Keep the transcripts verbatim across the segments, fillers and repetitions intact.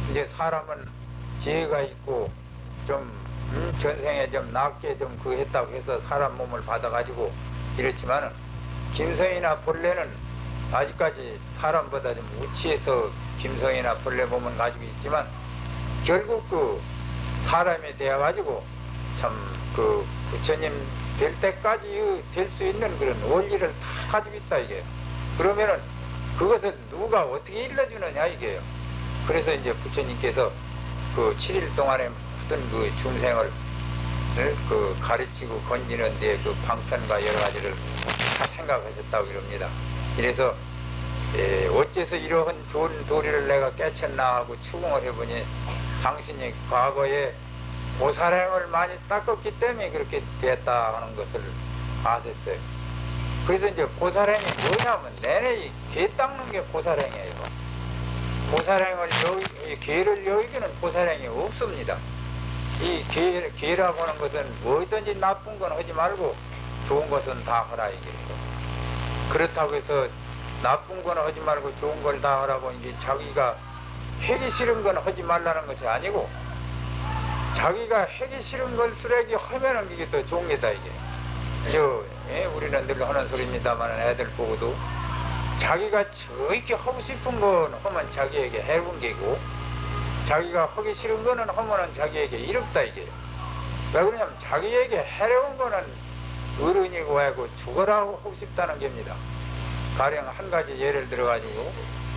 이제 사람은 지혜가 있고 좀 음, 전생에 좀 낮게 좀 그 했다고 해서 사람 몸을 받아가지고 이렇지만은 김성이나 벌레는 아직까지 사람보다 좀 우치해서 김성이나 벌레 몸을 가지고 있지만 결국 그 사람이 되어가지고 참 그 부처님 될 때까지 될 수 있는 그런 원리를 다 가지고 있다 이게. 그러면은 그것을 누가 어떻게 일러주느냐 이게요. 그래서 이제 부처님께서 그 칠 일 동안에 어떤 그 중생을 그 가르치고 건지는 데 그 방편과 여러 가지를 다 생각하셨다고 이럽니다. 이래서 에, 어째서 이러한 좋은 도리를 내가 깨쳤나 하고 추궁을 해보니 당신이 과거에 보살행을 많이 닦았기 때문에 그렇게 됐다 하는 것을 아셨어요. 그래서 이제 보살행이 뭐냐면 내내 이 개 닦는 게 보살행이에요. 보살행을 여기, 개를 여기기는 보살행이 없습니다. 이 개, 개라고 하는 것은 뭐든지 나쁜 건 하지 말고 좋은 것은 다 하라 이게. 그렇다고 해서 나쁜 건 하지 말고 좋은 걸 다 하라고 이제 자기가 하기 싫은 건 하지 말라는 것이 아니고 자기가 하기 싫은 걸 쓰레기 하면은 이게 더 좋은 게다 이게. 저, 예, 우리는 늘 하는 소리입니다만 애들 보고도 자기가 저렇게 하고 싶은 건 하면 자기에게 해로운 게고 자기가 하기 싫은 거는 하면은 자기에게 이롭다 이게. 왜 그러냐면 자기에게 해로운 거는 어른이고 하고 죽어라고 하고 싶다는 겁니다. 가령 한 가지 예를 들어가지고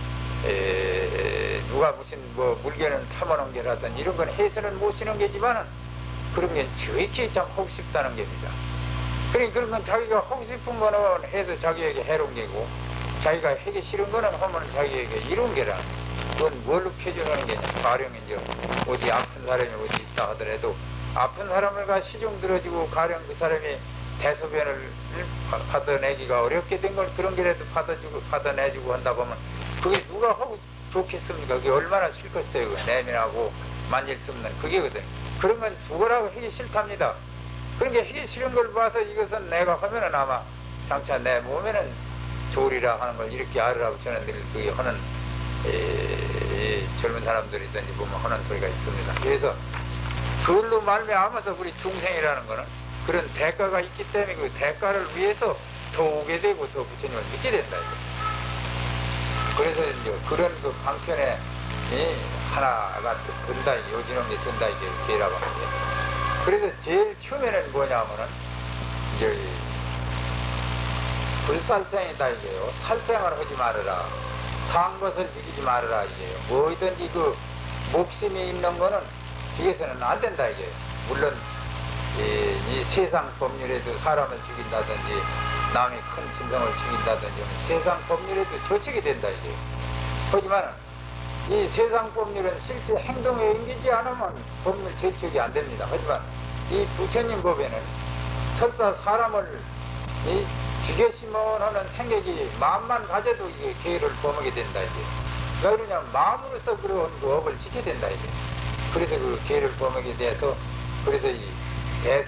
에, 누가 무슨 뭐 물건을 타보는 게라든 이런 건 해서는 못 쓰는 게지만은 그런 게 저렇게 참 하고 싶다는 겁니다. 그러니까 그런 건 자기가 하고 싶은 거는 해서 자기에게 해로운 게고 자기가 하기 싫은 거는 하면 자기에게 이로운 게라. 그건 뭘로 표현하는 게냐. 가령 이제 어디 아픈 사람이 어디 있다 하더라도 아픈 사람을 가 시중 들어주고 가령 그 사람이 대소변을 받아내기가 어렵게 된 걸 그런 게라도 받아주고 받아내주고 한다 보면 그게 누가 하고 좋겠습니까? 그게 얼마나 싫겠어요. 그 내면하고 만질 수 없는 그게거든. 그런 건 죽으라고 하기 싫답니다. 그러니까 하기 싫은 걸 봐서 이것은 내가 하면은 아마 장차 내 몸에는 좋으리라 하는 걸 이렇게 알으라고 저는 늘 그게 하는 에, 에, 젊은 사람들이든지 보면 하는 소리가 있습니다. 그래서 그걸로 말미암아서 우리 중생이라는 거는 그런 대가가 있기 때문에 그 대가를 위해서 더 오게 되고 더 부처님을 믿게 된다 이거. 그래서 이제 그런 그 방편에 이 하나가 든다, 요지는 게 든다 이게 개라고 하는데. 그래서 제일 처음에는 뭐냐면은 이제 불살생이다 이게요. 살생을 하지 말아라. 산 것을 죽이지 말아라 이게요. 뭐든지 그 목심이 있는 거는 죽여서는 안 된다 이게. 물론 이, 이 세상 법률에도 사람을 죽인다든지 남이 큰 짐승을 죽인다든지 세상 법률에도 저촉이 된다 이게. 하지만 이 세상 법률은 실제 행동에 옮기지 않으면 법률 저촉이 안 됩니다. 하지만 이 부처님 법에는 설사 사람을 이 죽여시면 하는 생각이 마음만 가져도 이게 계를 범하게 된다 이게. 왜 그러냐면 마음으로서 그런 그 업을 지켜야 된다 이게. 그래서 그 계를 범하게 돼서 그래서 이